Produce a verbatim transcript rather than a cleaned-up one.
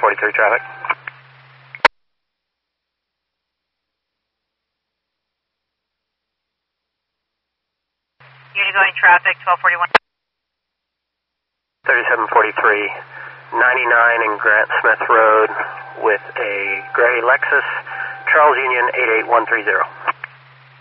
forty-three traffic. Unit going traffic, twelve forty-one. thirty-seven forty-three, ninety-nine in Grant Smith Road with a gray Lexus, Charles Union eight eight one three zero.